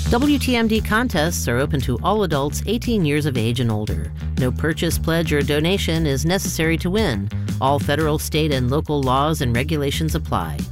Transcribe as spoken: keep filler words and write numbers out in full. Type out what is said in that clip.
W T M D contests are open to all adults eighteen years of age and older. No purchase, pledge, or donation is necessary to win. All federal, state, and local laws and regulations apply.